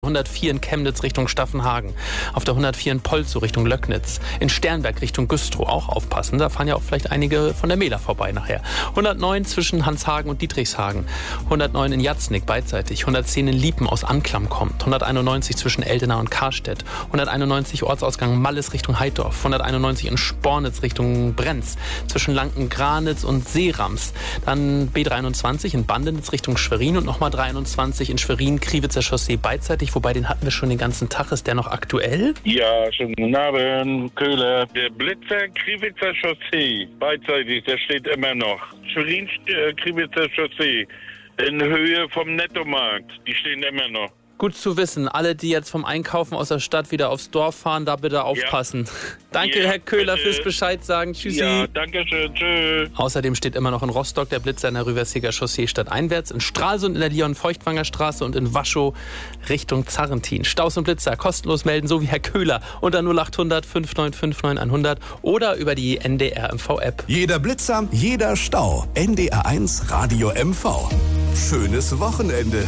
104 in Chemnitz Richtung Staffenhagen, auf der 104 in Polzow Richtung Löcknitz, in Sternberg Richtung Güstrow, auch aufpassen, da fahren ja auch vielleicht einige von der Mela vorbei nachher. 109 zwischen Hanshagen und Dietrichshagen, 109 in Jatznick beidseitig, 110 in Liepen aus Anklam kommt, 191 zwischen Eldena und Karstedt, 191 Ortsausgang Malles Richtung Heidorf, 191 in Spornitz Richtung Brenz, zwischen Lanken-Granitz und Seerams, dann B23 in Bandenitz Richtung Schwerin und nochmal 23 in Schwerin-Kriwitzer Chaussee beidseitig, wobei den hatten wir schon den ganzen Tag. Ist der noch aktuell? Ja, schönen guten Abend, Köhler. Der Blitzer Kriwitzer Chaussee, beidseitig, der steht immer noch. Schwerin Kriwitzer Chaussee, in Höhe vom Nettomarkt, die stehen immer noch. Gut zu wissen. Alle, die jetzt vom Einkaufen aus der Stadt wieder aufs Dorf fahren, da bitte aufpassen. Ja. Danke, Herr Köhler, fürs Bescheid sagen. Tschüssi. Ja, danke schön. Tschüss. Außerdem steht immer noch in Rostock der Blitzer in der Rüversiger Chaussee stadteinwärts, in Stralsund in der Leon-Feuchtwanger Straße und in Waschow Richtung Zarrentin. Staus und Blitzer kostenlos melden, so wie Herr Köhler, unter 0800 5959 100 oder über die NDR MV-App. Jeder Blitzer, jeder Stau. NDR1 Radio MV. Schönes Wochenende.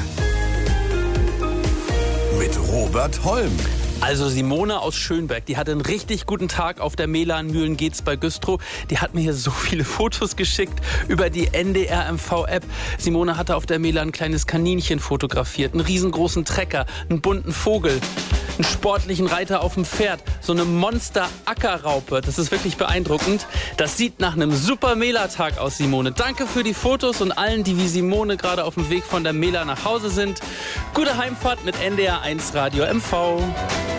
Mit Robert Holm. Also Simone aus Schönberg, die hatte einen richtig guten Tag auf der Mela in Mühlen-Geetz bei Güstrow. Die hat mir hier so viele Fotos geschickt über die NDR MV-App. Simone hatte auf der Mela ein kleines Kaninchen fotografiert, einen riesengroßen Trecker, einen bunten Vogel, einen sportlichen Reiter auf dem Pferd, so eine Monster-Ackerraupe. Das ist wirklich beeindruckend. Das sieht nach einem super Mela-Tag aus, Simone. Danke für die Fotos und allen, die wie Simone gerade auf dem Weg von der Mela nach Hause sind. Gute Heimfahrt mit NDR1 Radio MV.